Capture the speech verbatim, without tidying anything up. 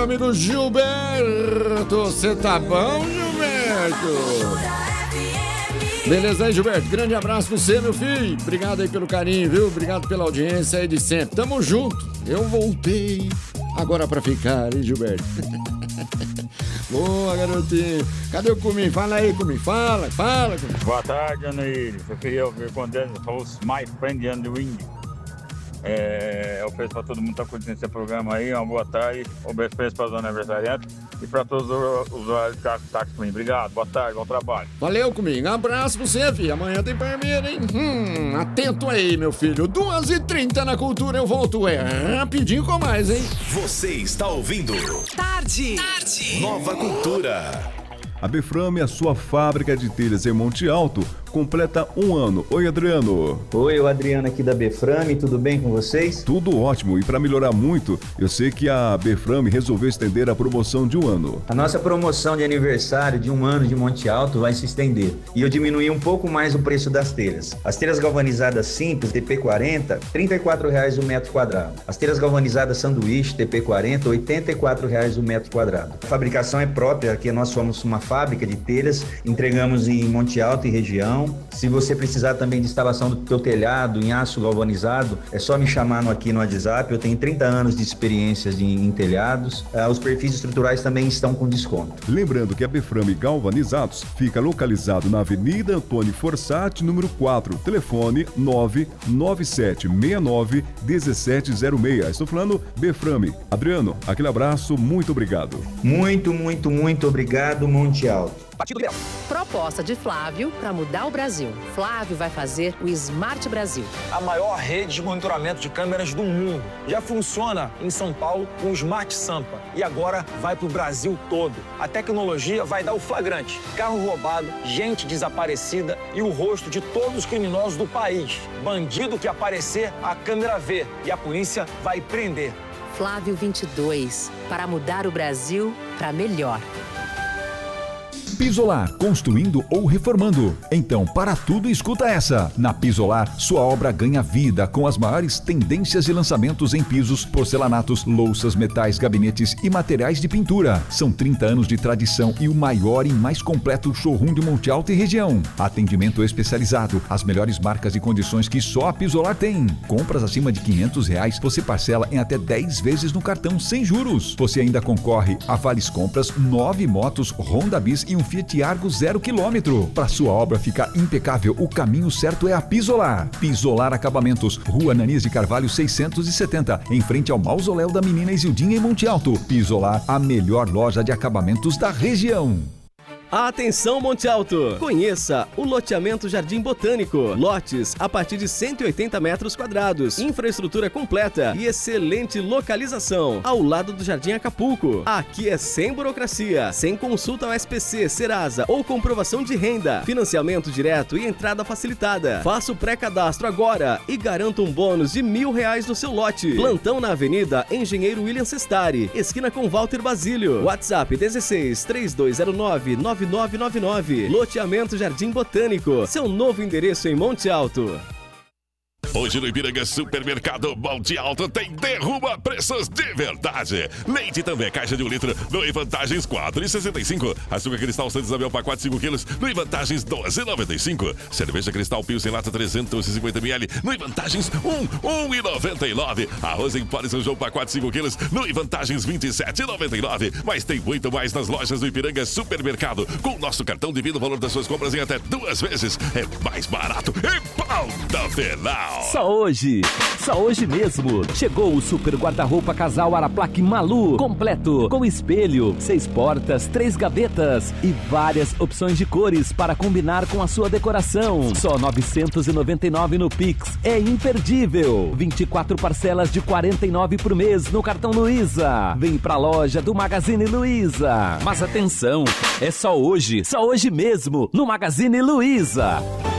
amigo Gilberto. Você tá bom, Gilberto? Beleza aí, Gilberto? Grande abraço pra você, meu filho. Obrigado aí pelo carinho, viu? Obrigado pela audiência aí de sempre. Tamo junto. Eu voltei agora pra ficar, hein, Gilberto? Boa, garotinho. Cadê o Cumim? Fala aí, Cumim. Fala, fala, Cumim. Boa tarde, Anaíris. Eu queria ouvir com Deus, host My Friend and the Wind. É, eu peço para todo mundo que está curtindo esse programa aí. Uma boa tarde. Um beijo para os aniversariantes e para todos os usuários de táxi. Obrigado, boa tarde, bom trabalho. Valeu, comigo. Um abraço pra você, filho. Amanhã tem Parmeira, hein? Hum, atento aí, meu filho. duas e trinta na Cultura, eu volto. É rapidinho com mais, hein? Você está ouvindo Tarde. Tarde. Nova Cultura. A Beframe, a sua fábrica de telhas em Monte Alto, completa um ano. Oi, Adriano. Oi, o Adriano aqui da Beframe, tudo bem com vocês? Tudo ótimo, e para melhorar muito, eu sei que a Beframe resolveu estender a promoção de um ano. A nossa promoção de aniversário de um ano de Monte Alto vai se estender, e eu diminuí um pouco mais o preço das telhas. As telhas galvanizadas simples, T P quarenta, trinta e quatro reais o metro quadrado. As telhas galvanizadas sanduíche, T P quarenta, oitenta e quatro reais o metro quadrado. A fabricação é própria, aqui nós somos uma fábrica de telhas, entregamos em Monte Alto e região. Se você precisar também de instalação do teu telhado em aço galvanizado, é só me chamar no, aqui no WhatsApp. Eu tenho trinta anos de experiência de, em telhados. Ah, os perfis estruturais também estão com desconto. Lembrando que a Beframe Galvanizados fica localizado na Avenida Antônio Forsatti, número quatro, telefone nove nove sete seis nove um sete zero seis. Estou falando Beframe. Adriano, aquele abraço, muito obrigado. Muito, muito, muito obrigado, Monte Alto. Partido Liberal. Proposta de Flávio para mudar o Brasil. Flávio vai fazer o Smart Brasil. A maior rede de monitoramento de câmeras do mundo. Já funciona em São Paulo com o Smart Sampa. E agora vai para o Brasil todo. A tecnologia vai dar o flagrante. Carro roubado, gente desaparecida e o rosto de todos os criminosos do país. Bandido que aparecer, a câmera vê. E a polícia vai prender. Flávio vinte e dois. Para mudar o Brasil para melhor. Pisolar, construindo ou reformando. Então, para tudo, escuta essa. Na Pisolar, sua obra ganha vida com as maiores tendências e lançamentos em pisos, porcelanatos, louças, metais, gabinetes e materiais de pintura. São trinta anos de tradição e o maior e mais completo showroom de Monte Alto e região. Atendimento especializado, as melhores marcas e condições que só a Pisolar tem. Compras acima de quinhentos reais, você parcela em até dez vezes no cartão sem juros. Você ainda concorre a vales compras, nove motos Honda Bis e um Fiat Argo zero quilômetro. Para sua obra ficar impecável, o caminho certo é a Pisolar. Pisolar Acabamentos, Rua Ananias de Carvalho seiscentos e setenta, em frente ao Mausoléu da Menina Isildinha em Monte Alto. Pisolar, a melhor loja de acabamentos da região. Atenção, Monte Alto! Conheça o loteamento Jardim Botânico. Lotes a partir de cento e oitenta metros quadrados. Infraestrutura completa e excelente localização. Ao lado do Jardim Acapulco. Aqui é sem burocracia, sem consulta ao S P C, Serasa ou comprovação de renda. Financiamento direto e entrada facilitada. Faça o pré-cadastro agora e garanta um bônus de mil reais no seu lote. Plantão na Avenida Engenheiro William Sestari, esquina com Walter Basílio. WhatsApp dezesseis, três dois zero nove, nove nove nove nove. Loteamento Jardim Botânico, seu novo endereço em Monte Alto. Hoje no Ipiranga Supermercado Monte Alto tem derruba preços de verdade. Leite também, caixa de um litro, no Vantagens quatro reais e sessenta e cinco centavos. Açúcar Cristal Santa Isabel, pacote cinco quilos, no Vantagens doze reais e noventa e cinco centavos. Cerveja Cristal Pilsen lata trezentos e cinquenta mililitros, no Vantagens um, um real e noventa e nove centavos. Arroz em pó de São João, pacote cinco quilos, no Vantagens vinte e sete reais e noventa e nove centavos. Mas tem muito mais nas lojas do Ipiranga Supermercado. Com o nosso cartão divide o valor das suas compras em até duas vezes. É mais barato e ponta final. Só hoje, só hoje mesmo, chegou o super guarda-roupa casal Araplaque Malu, completo, com espelho, seis portas, três gavetas e várias opções de cores para combinar com a sua decoração. Só novecentos e noventa e nove no Pix, é imperdível. vinte e quatro parcelas de quarenta e nove por mês no cartão Luiza. Vem pra loja do Magazine Luiza. Mas atenção, é só hoje, só hoje mesmo, no Magazine Luiza.